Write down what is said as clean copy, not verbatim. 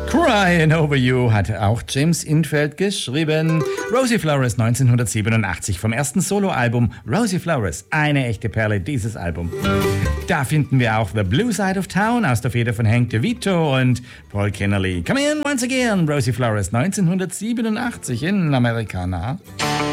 Crying Over You hat auch James Infield geschrieben. Rosie Flores 1987 vom ersten Soloalbum Rosie Flores. Eine echte Perle, dieses Album. Da finden wir auch The Blue Side of Town aus der Feder von Hank DeVito und Paul Kennerly. Come in once again, Rosie Flores 1987 in Americana.